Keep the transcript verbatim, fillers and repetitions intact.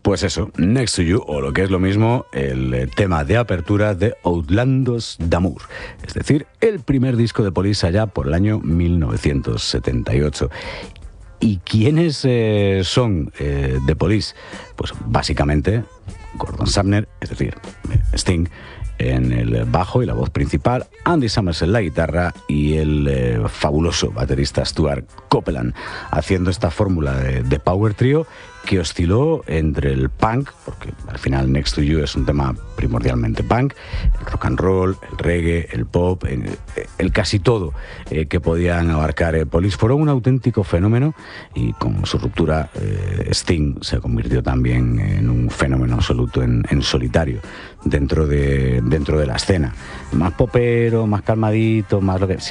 Pues eso, Next to You, o lo que es lo mismo, el tema de apertura de Outlandos d'Amour, es decir, el primer disco de Police allá por el año mil novecientos setenta y ocho. ¿Y quiénes eh, son eh, The Police? Pues básicamente Gordon Sumner, es decir, Sting, en el bajo y la voz principal, Andy Summers en la guitarra y el eh, fabuloso baterista Stuart Copeland, haciendo esta fórmula de, de power trio que osciló entre el punk, porque al final Next to You es un tema primordialmente punk, el rock and roll, el reggae, el pop, el, el casi todo eh, que podían abarcar eh, Police. Fueron un auténtico fenómeno y con su ruptura eh, Sting se convirtió también en un fenómeno absoluto en, en solitario dentro de, dentro de la escena. Más popero, más calmadito, más lo que...